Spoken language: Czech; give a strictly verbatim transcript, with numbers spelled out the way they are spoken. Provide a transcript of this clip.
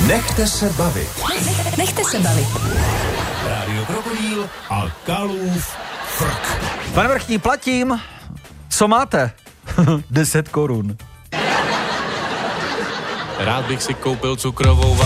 Nechte se bavit. Nechte se bavit. Rádio Krokodýl a Kalův frk. Pane Vrchní, platím. Co máte? deset korun. Rád bych si koupil cukrovou